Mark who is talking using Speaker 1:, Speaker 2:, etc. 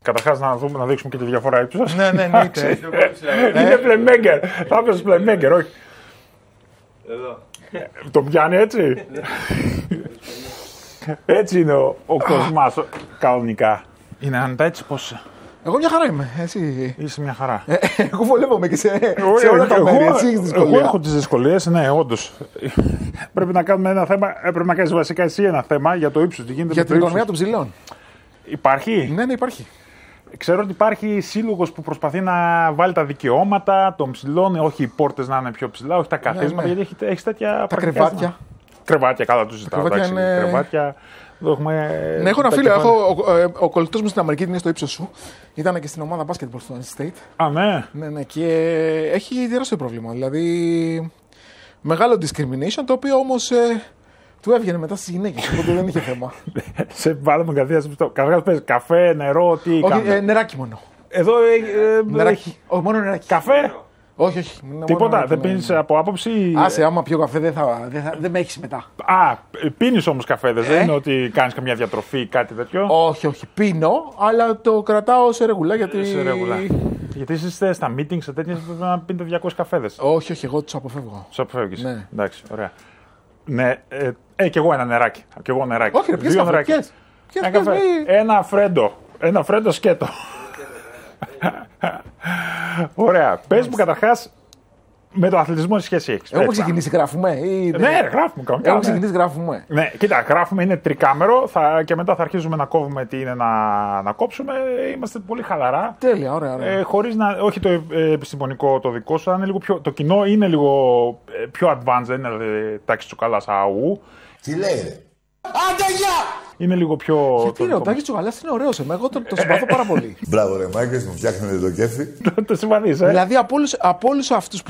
Speaker 1: Καταρχάς να δείξουμε και τη διαφορά ύψος.
Speaker 2: Ναι, εννοείται.
Speaker 1: Είναι playmaker. Θα έπαιζε playmaker, όχι.
Speaker 3: Εδώ.
Speaker 1: Το πιάνει έτσι. Έτσι είναι ο Κοσμάς κανονικά. Είναι άνετα έτσι πώς.
Speaker 2: Εγώ μια χαρά είμαι. Εσύ.
Speaker 1: Είσαι μια χαρά.
Speaker 2: Εγώ βολεύομαι και σε όλα τα μέρη. Εσύ έχεις δυσκολία.
Speaker 1: Εγώ έχω τις δυσκολίες, ναι, όντως. Πρέπει να κάνουμε ένα θέμα. Πρέπει να κάνεις βασικά εσύ ένα θέμα για το ύψος. Τι γίνεται
Speaker 2: Για
Speaker 1: με
Speaker 2: την
Speaker 1: το
Speaker 2: οικονομία
Speaker 1: ύψος.
Speaker 2: των ψηλών.
Speaker 1: Υπάρχει.
Speaker 2: Ναι, υπάρχει.
Speaker 1: Ξέρω ότι υπάρχει σύλλογος που προσπαθεί να βάλει τα δικαιώματα των ψηλών, όχι οι πόρτες να είναι πιο ψηλά, όχι τα καθίσματα, γιατί έχει τέτοια.
Speaker 2: Τα κρεβάτια.
Speaker 1: Κρεβάτια, καλά του ζητάω. Κρεβάτια. Έχουμε...
Speaker 2: Ναι, έχω ένα φίλο. Ο κολλητός μου στην Αμερική είναι στο ύψος σου. Ήταν και στην ομάδα basketball στο NC State.
Speaker 1: Α, ναι.
Speaker 2: Ναι, και έχει τεράστιο πρόβλημα. Δηλαδή, μεγάλο discrimination, το οποίο όμως του έβγαινε μετά στις γυναίκες. Οπότε δεν είχε θέμα.
Speaker 1: Σε βάλαμε κατευθείαν. Καταρχάς παίζει καφέ, νερό, τι.
Speaker 2: Όχι, νεράκι μόνο.
Speaker 1: Εδώ
Speaker 2: νεράκι. Όχι, μόνο νεράκι.
Speaker 1: Καφέ.
Speaker 2: Όχι.
Speaker 1: Τίποτα. Δεν πίνεις από άποψη.
Speaker 2: Άσε, άμα πιω καφέ δεν με έχεις μετά.
Speaker 1: Α, πίνεις όμως καφέ, δεν είναι ότι κάνεις καμιά διατροφή ή κάτι τέτοιο.
Speaker 2: Όχι, πίνω, αλλά το κρατάω σε ρεγουλά γιατί.
Speaker 1: Σε ρεγουλά. Γιατί είστε στα meetings, σε τέτοιες πρέπει να πίνετε 200 καφέδες.
Speaker 2: Όχι, εγώ τους αποφεύγω.
Speaker 1: Τους αποφεύγεις.
Speaker 2: Ναι.
Speaker 1: Εντάξει, ωραία. Ναι, κι εγώ ένα νεράκι. Κι εγώ νεράκι.
Speaker 2: Όχι, ρε, πιες καφέ.
Speaker 1: Ένα φρέντο. Ένα φρέντο σκέτο. Ωραία. Πες μου καταρχάς με τον αθλητισμό τι σχέση έχεις.
Speaker 2: Έχουμε ξεκινήσει, γράφουμε.
Speaker 1: Ναι, γράφουμε.
Speaker 2: Έχουμε ξεκινήσει, γράφουμε.
Speaker 1: Ναι, κοίτα, γράφουμε, είναι τρικάμερο και μετά θα αρχίζουμε να κόβουμε τι είναι να κόψουμε. Είμαστε πολύ χαλαρά.
Speaker 2: Τέλεια, ωραία.
Speaker 1: Χωρίς να. Όχι το επιστημονικό το δικό σου, είναι λίγο πιο. Το κοινό είναι λίγο πιο advanced, δεν είναι τάξη τσουκαλάς αού.
Speaker 4: Τι λέει, ρε.
Speaker 2: Άντε, γεια!
Speaker 1: Είναι λίγο πιο.
Speaker 2: Γιατί ρε, ο Τάκης Τσουκαλάς είναι ωραίος, εγώ το συμπαθώ πάρα πολύ.
Speaker 4: Μπράβο, ρε Μάγκες, μου φτιάχνετε το κέφι.
Speaker 1: Το συμπαθείς,
Speaker 2: Δηλαδή από όλους αυτούς